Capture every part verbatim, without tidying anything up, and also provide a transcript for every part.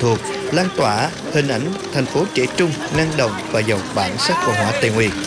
Thuột, lan tỏa hình ảnh thành phố trẻ trung, năng động và giàu bản sắc văn hóa Tây Nguyên.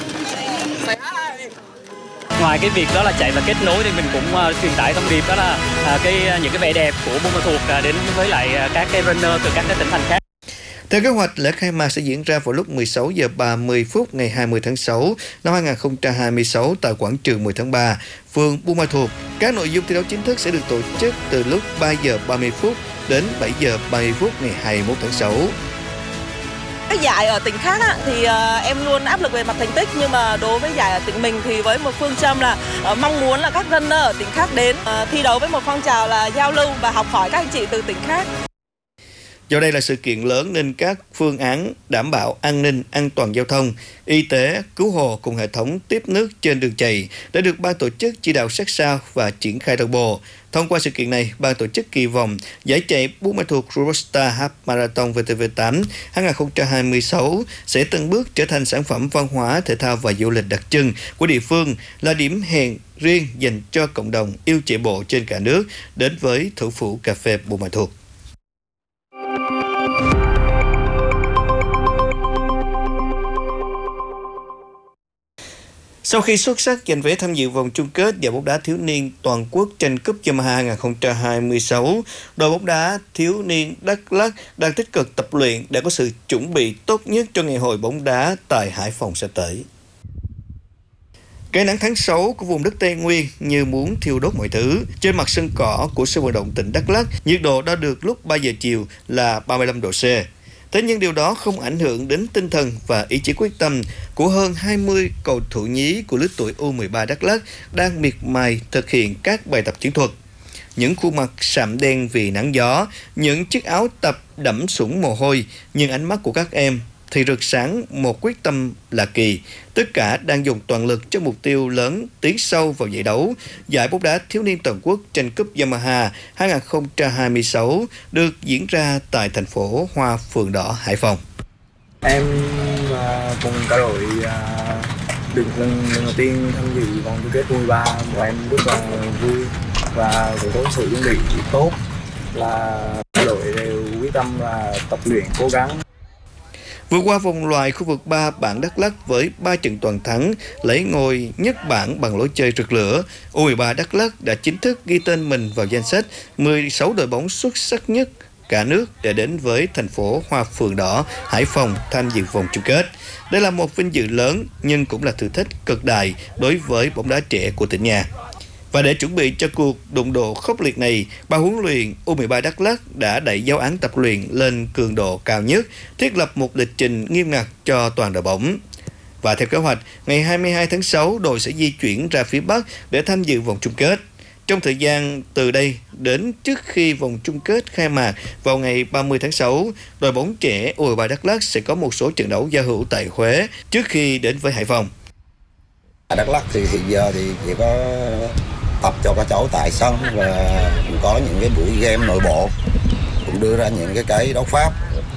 Ngoài cái việc đó là chạy và kết nối thì mình cũng uh, truyền tải thông điệp đó là uh, cái những cái vẻ đẹp của Buôn Ma Thuột uh, đến với lại uh, các cái runner từ các cái tỉnh thành khác. Theo kế hoạch, lễ khai mạc sẽ diễn ra vào lúc mười sáu giờ ba mươi phút ngày hai mươi tháng sáu năm hai nghìn không trăm hai mươi sáu tại quảng trường mười tháng ba, phường Buôn Ma Thuột. Các nội dung thi đấu chính thức sẽ được tổ chức từ lúc ba giờ ba mươi phút đến bảy giờ ba mươi phút ngày hai mươi mốt tháng sáu. Cái giải ở tỉnh khác á, thì uh, em luôn áp lực về mặt thành tích, nhưng mà đối với giải ở tỉnh mình thì với một phương châm là uh, mong muốn là các runner ở tỉnh khác đến uh, thi đấu với một phong trào là giao lưu và học hỏi các anh chị từ tỉnh khác. Do đây là sự kiện lớn nên các phương án đảm bảo an ninh, an toàn giao thông, y tế, cứu hộ cùng hệ thống tiếp nước trên đường chày đã được ban tổ chức chỉ đạo sát sao và triển khai đồng bộ. Thông qua sự kiện này, ban tổ chức kỳ vọng giải chạy Buôn Ma Thuột Eurostar Half Marathon vê tê vê tám hai nghìn không trăm hai mươi sáu sẽ từng bước trở thành sản phẩm văn hóa, thể thao và du lịch đặc trưng của địa phương, là điểm hẹn riêng dành cho cộng đồng yêu chạy bộ trên cả nước đến với thủ phủ cà phê Buôn Ma Thuột. Sau khi xuất sắc giành vé tham dự vòng chung kết giải bóng đá thiếu niên toàn quốc tranh cúp Yamaha hai nghìn không trăm hai mươi sáu, đội bóng đá thiếu niên Đắk Lắk đang tích cực tập luyện để có sự chuẩn bị tốt nhất cho ngày hội bóng đá tại Hải Phòng sắp tới. Cái nắng tháng sáu của vùng đất Tây Nguyên như muốn thiêu đốt mọi thứ. Trên mặt sân cỏ của sân vận động tỉnh Đắk Lắk, nhiệt độ đo được lúc ba giờ chiều là ba mươi lăm độ C. Thế nhưng điều đó không ảnh hưởng đến tinh thần và ý chí quyết tâm của hơn hai mươi cầu thủ nhí của lứa tuổi U mười ba Đắk Lắk đang miệt mài thực hiện các bài tập chiến thuật. Những khuôn mặt sạm đen vì nắng gió, những chiếc áo tập đẫm sũng mồ hôi, nhưng ánh mắt của các em thì rực sáng một quyết tâm lạ kỳ. Tất cả đang dùng toàn lực cho mục tiêu lớn tiến sâu vào giải đấu. Giải bóng đá thiếu niên toàn quốc tranh cúp Yamaha hai nghìn không trăm hai mươi sáu được diễn ra tại thành phố Hoa Phượng Đỏ, Hải Phòng. Em và cùng cả đội được lần đầu tiên tham dự vòng chung kết U mười ba, bọn em rất là vui và cũng có sự chuẩn bị tốt, là cả đội đều quyết tâm là tập luyện cố gắng. Vượt qua vòng loại khu vực ba bảng Đắk Lắk với ba trận toàn thắng, lấy ngôi nhất bảng bằng lối chơi rực lửa, U mười ba Đắk Lắk đã chính thức ghi tên mình vào danh sách mười sáu đội bóng xuất sắc nhất cả nước để đến với thành phố Hoa Phượng Đỏ, Hải Phòng tham dự vòng chung kết. Đây là một vinh dự lớn nhưng cũng là thử thách cực đại đối với bóng đá trẻ của tỉnh nhà. Và để chuẩn bị cho cuộc đụng độ khốc liệt này, ban huấn luyện U mười ba Đắk Lắk đã đẩy giáo án tập luyện lên cường độ cao nhất, thiết lập một lịch trình nghiêm ngặt cho toàn đội bóng. Và theo kế hoạch, ngày hai mươi hai tháng sáu, đội sẽ di chuyển ra phía Bắc để tham dự vòng chung kết. Trong thời gian từ đây đến trước khi vòng chung kết khai mạc vào ngày ba mươi tháng sáu, đội bóng trẻ U mười ba Đắk Lắk sẽ có một số trận đấu giao hữu tại Huế trước khi đến với Hải Phòng. Ở Đắk Lắk thì hiện giờ thì chỉ có tập cho các cháu tại sân và cũng có những cái buổi game nội bộ, cũng đưa ra những cái cái đấu pháp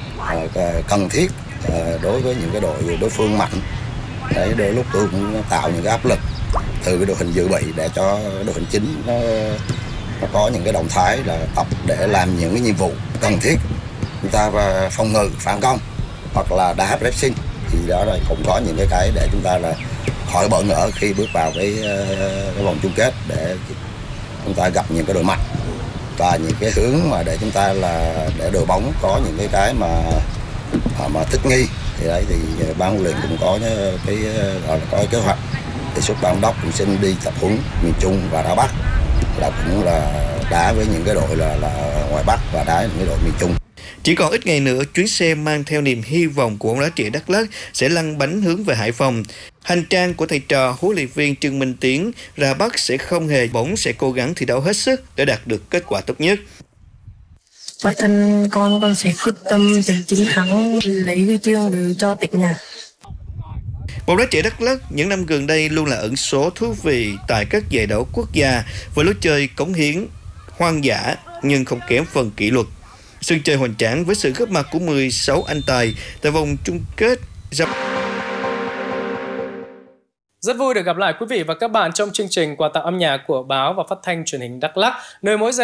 cần thiết đối với những cái đội đối phương mạnh. Đấy, đôi lúc tôi cũng tạo những cái áp lực từ cái đội hình dự bị để cho đội hình chính nó, nó có những cái động thái là tập để làm những cái nhiệm vụ cần thiết, chúng ta và phòng ngự phản công hoặc là đá pressing, thì đó là cũng có những cái cái để chúng ta là khỏi bỡ ngỡ khi bước vào cái, cái vòng chung kết, để chúng ta gặp những cái đội mạnh và những cái hướng mà để chúng ta là để đội bóng có những cái cái mà mà thích nghi. Thì đấy thì ban huấn luyện cũng có cái gọi là có cái kế hoạch đề xuất ban giám đốc cũng xin đi tập huấn miền Trung và đá Bắc, là cũng là đá với những cái đội là, là ngoài Bắc và đá những cái đội miền Trung. Chỉ còn ít ngày nữa, chuyến xe mang theo niềm hy vọng của bóng đá trẻ Đắk Lắk sẽ lăn bánh hướng về Hải Phòng. Hành trang của thầy trò huấn luyện viên Trương Minh Tiến ra Bắc sẽ không hề bóng, sẽ cố gắng thi đấu hết sức để đạt được kết quả tốt nhất. Bản thân con con sẽ quyết tâm giành chiến thắng, lấy huy chương về cho tỉnh nhà. Bóng đá trẻ Đắk Lắk những năm gần đây luôn là ẩn số thú vị tại các giải đấu quốc gia với lối chơi cống hiến, hoang dã nhưng không kém phần kỷ luật. Sân chơi hoành tráng với sự góp mặt của mười sáu anh tài tại vòng chung kết. Rất vui được gặp lại quý vị và các bạn trong chương trình quà tặng âm nhạc của báo và phát thanh truyền hình Đắk Lắk, nơi mỗi giây